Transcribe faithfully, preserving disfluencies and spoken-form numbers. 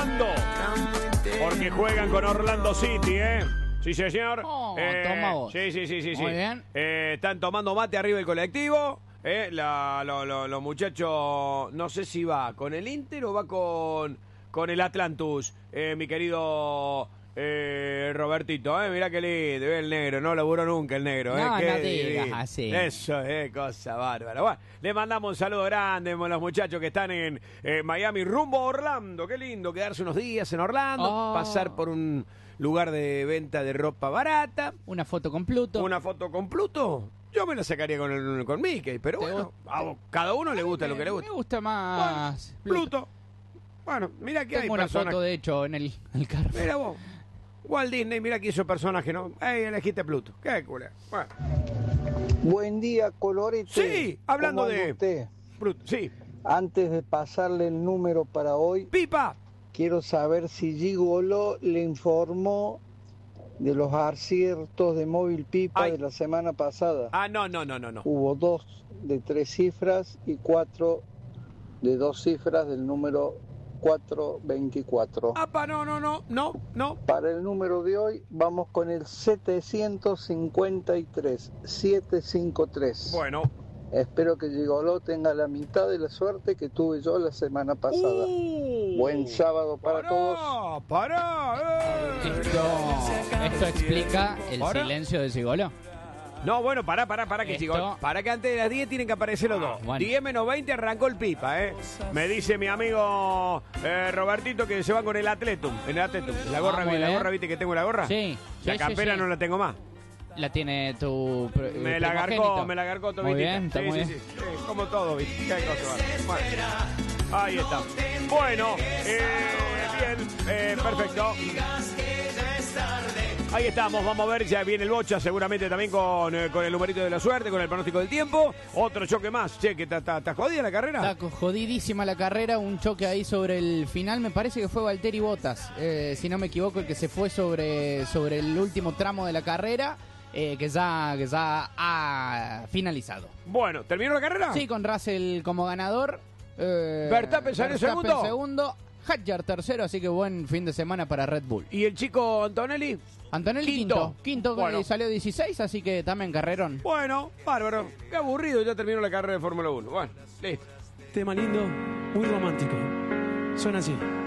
Orlando. Porque juegan con Orlando City, ¿eh? Sí, señor. Oh, eh, toma vos. Sí, sí, sí, sí. Muy sí. bien. Eh, están tomando mate arriba del colectivo. Eh, la, lo, lo, los muchachos, no sé si va con el Inter o va con, con el Atlantus, eh, mi querido eh, Robertito. Eh, mirá qué lindo, ve el negro, no laburó nunca el negro. Eh, No, qué no digas divino. así. Eso es eh, cosa bárbara. Bueno, le mandamos un saludo grande a los muchachos que están en eh, Miami rumbo a Orlando. Qué lindo quedarse unos días en Orlando, Oh. pasar por un lugar de venta de ropa barata, Una foto con Pluto. una foto con Pluto. Yo me la sacaría con, el, con Mickey, pero ¿Te bueno, a cada uno le gusta me, lo que le gusta. Me gusta más Bueno, Pluto. Bueno, mira que hay Tengo una personas. foto, de hecho, en el, el carro. Mira vos. Walt Disney, mira que hizo personaje, ¿no? Ey, elegiste Pluto. Qué culo. Bueno. Buen día, Colorete. Sí, hablando ¿Cómo anda de usted? Pluto. Sí. Antes de pasarle el número para hoy, Pipa. quiero saber si Gigolo le informó de los aciertos de Móvil Pipa Ay. de la semana pasada. Ah, no, no, no, no, no. Hubo dos de tres cifras y cuatro de dos cifras del número cuatrocientos veinticuatro. Apa, no, no, no, no, no. Para el número de hoy vamos con el setecientos cincuenta y tres, setecientos cincuenta y tres. Bueno. Espero que Gigoló tenga la mitad de la suerte que tuve yo la semana pasada. Uh, Buen sábado para pará, todos. Pará, eh. Esto, esto explica el Pará. silencio de Sigolo. No, bueno, pará, pará, pará que Esto- sigo. Para que antes de las diez tienen que aparecer los dos. bueno. diez menos veinte arrancó el Pipa, ¿eh? Me dice mi amigo eh, Robertito que se va con el Atletum. El Atletum. La gorra, Ah, muy la bien. gorra, ¿viste que tengo la gorra? Sí. La sí, campera sí, sí. no la tengo más. La tiene tu pr- Me la agarcó, primogénito. me la agarcó Muy Tobitita. bien, está sí, muy sí, bien. sí, sí, como todo, ¿viste? Qué cosa, bueno. Bueno, ahí está. Bueno, eh, bien, eh, perfecto. Ahí estamos, vamos a ver, ya viene el Bocha seguramente también con, eh, con el numerito de la suerte, con el pronóstico del tiempo. Otro choque más, che, que está jodida la carrera. Está jodidísima la carrera, un choque ahí sobre el final, me parece que fue Valtteri Bottas, eh, si no me equivoco, el que se fue sobre, sobre el último tramo de la carrera, eh, que, ya, que ya ha finalizado. Bueno, ¿terminó la carrera? Sí, con Russell como ganador. Eh, Verstappen salió Verstappen segundo. segundo, Hadjar tercero, así que buen fin de semana para Red Bull. ¿Y el chico Antonelli? Antonelli Quinto. quinto, quinto, Bueno. eh, salió dieciséis, así que también carrerón. Bueno, bárbaro. Qué aburrido, ya terminó la carrera de Fórmula uno. Bueno, listo. Tema lindo, muy romántico. Suena así.